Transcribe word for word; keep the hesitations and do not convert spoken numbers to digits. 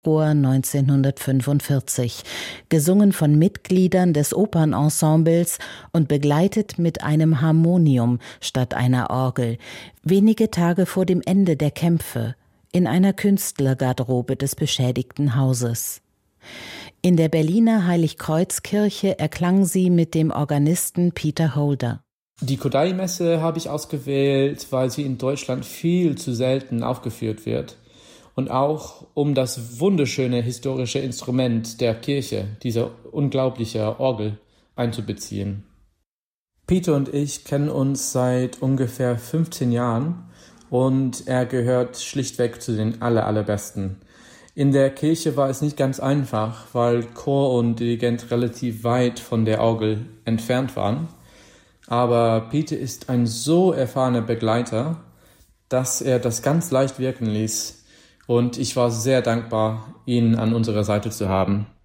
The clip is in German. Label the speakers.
Speaker 1: Februar neunzehnhundertfünfundvierzig, gesungen von Mitgliedern des Opernensembles und begleitet mit einem Harmonium statt einer Orgel, wenige Tage vor dem Ende der Kämpfe, in einer Künstlergarderobe des beschädigten Hauses. In der Berliner Heiligkreuzkirche erklang sie mit dem Organisten Peter Holder.
Speaker 2: Die Kodály-Messe habe ich ausgewählt, weil sie in Deutschland viel zu selten aufgeführt wird. Und auch um das wunderschöne historische Instrument der Kirche, diese unglaubliche Orgel, einzubeziehen. Peter und ich kennen uns seit ungefähr fünfzehn Jahren und er gehört schlichtweg zu den aller, allerbesten. In der Kirche war es nicht ganz einfach, weil Chor und Dirigent relativ weit von der Orgel entfernt waren. Aber Peter ist ein so erfahrener Begleiter, dass er das ganz leicht wirken ließ. Und ich war sehr dankbar, ihn an unserer Seite zu haben.